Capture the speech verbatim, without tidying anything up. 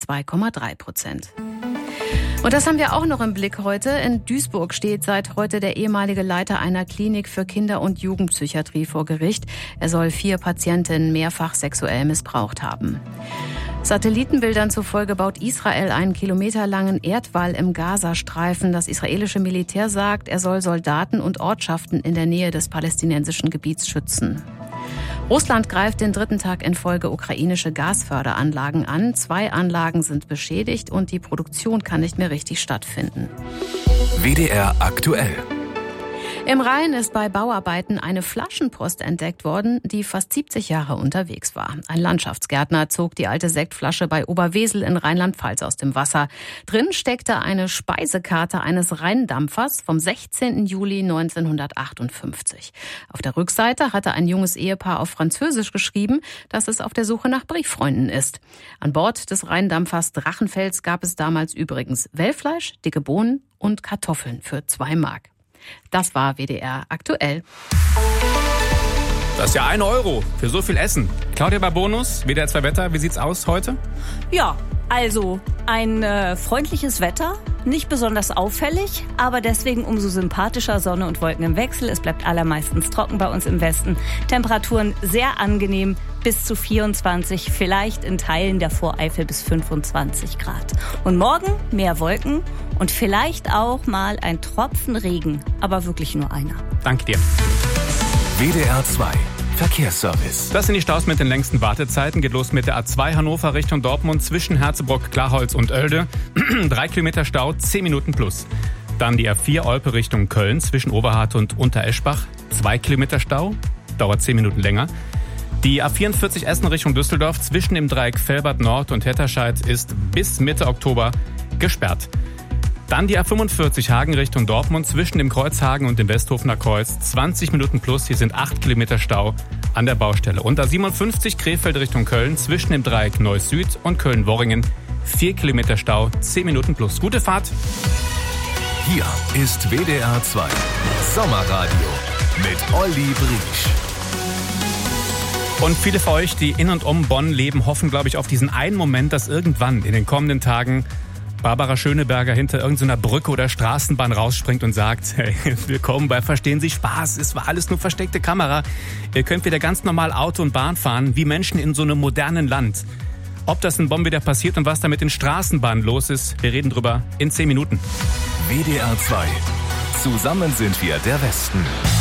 zwei Komma drei Prozent. Und das haben wir auch noch im Blick heute. In Duisburg steht seit heute der ehemalige Leiter einer Klinik für Kinder- und Jugendpsychiatrie vor Gericht. Er soll vier Patientinnen mehrfach sexuell missbraucht haben. Satellitenbildern zufolge baut Israel einen kilometerlangen Erdwall im Gazastreifen. Das israelische Militär sagt, er soll Soldaten und Ortschaften in der Nähe des palästinensischen Gebiets schützen. Russland greift den dritten Tag in Folge ukrainische Gasförderanlagen an. Zwei Anlagen sind beschädigt und die Produktion kann nicht mehr richtig stattfinden. W D R aktuell. Im Rhein ist bei Bauarbeiten eine Flaschenpost entdeckt worden, die fast siebzig Jahre unterwegs war. Ein Landschaftsgärtner zog die alte Sektflasche bei Oberwesel in Rheinland-Pfalz aus dem Wasser. Drin steckte eine Speisekarte eines Rheindampfers vom sechzehnten Juli neunzehnhundertachtundfünfzig. Auf der Rückseite hatte ein junges Ehepaar auf Französisch geschrieben, dass es auf der Suche nach Brieffreunden ist. An Bord des Rheindampfers Drachenfels gab es damals übrigens Wellfleisch, dicke Bohnen und Kartoffeln für zwei Mark. Das war W D R aktuell. Das ist ja ein Euro für so viel Essen. Claudia bei Bonus, W D R zwei Wetter, wie sieht's aus heute? Ja, also ein äh, freundliches Wetter, nicht besonders auffällig, aber deswegen umso sympathischer, Sonne und Wolken im Wechsel. Es bleibt allermeistens trocken bei uns im Westen. Temperaturen sehr angenehm, bis zu vierundzwanzig, vielleicht in Teilen der Voreifel bis fünfundzwanzig Grad. Und morgen mehr Wolken und vielleicht auch mal ein Tropfen Regen, aber wirklich nur einer. Danke dir. W D R zwei Verkehrsservice. Das sind die Staus mit den längsten Wartezeiten. Geht los mit der A zwei Hannover Richtung Dortmund zwischen Herzebrock, Klarholz und Oelde. Drei Kilometer Stau, zehn Minuten plus. Dann die A vier Olpe Richtung Köln zwischen Oberhardt und Untereschbach. Zwei Kilometer Stau, dauert zehn Minuten länger. Die A vierundvierzig Essen Richtung Düsseldorf zwischen dem Dreieck Velbert Nord und Hetterscheid ist bis Mitte Oktober gesperrt. Dann die A fünfundvierzig Hagen Richtung Dortmund zwischen dem Kreuzhagen und dem Westhofener Kreuz. zwanzig Minuten plus, hier sind acht Kilometer Stau an der Baustelle. Und A siebenundfünfzig Krefeld Richtung Köln zwischen dem Dreieck Neuss Süd und Köln-Worringen. vier Kilometer Stau, zehn Minuten plus. Gute Fahrt. Hier ist W D R zwei Sommerradio mit Olli Briesch. Und viele von euch, die in und um Bonn leben, hoffen, glaube ich, auf diesen einen Moment, dass irgendwann in den kommenden Tagen Barbara Schöneberger hinter irgendeiner Brücke oder Straßenbahn rausspringt und sagt, hey, willkommen bei Verstehen Sie Spaß, es war alles nur versteckte Kamera. Ihr könnt wieder ganz normal Auto und Bahn fahren, wie Menschen in so einem modernen Land. Ob das in Bonn wieder passiert und was da mit den Straßenbahnen los ist, wir reden drüber in zehn Minuten. W D R zwei. Zusammen sind wir der Westen.